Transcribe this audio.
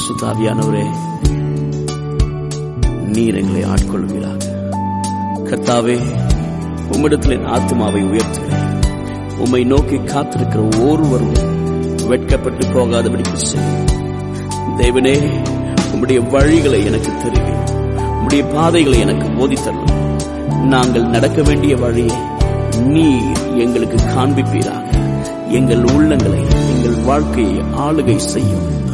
பரிசுத்த ஆவியானவரே, நீர் எங்களை ஆட்கொள்வீராக. கர்த்தாவே, உம்மிடத்தில் என் ஆத்துமாவை உயர்த்துகிறேன். உம்மை நோக்கி காத்திருக்கிற ஒருவரும் வெட்கப்பட்டு போகாதபடிக்கு செய்யும். தேவனே, உம்முடைய வழிகளை எனக்கு தெரியும், உம்முடைய பாதைகளை எனக்கு போதித்தரணும். நாங்கள் நடக்க வேண்டிய வழியை நீர் எங்களுக்கு காண்பிப்பீராக. எங்கள் உள்ளங்களை, எங்கள் வாழ்க்கையை ஆளுகை செய்யும்.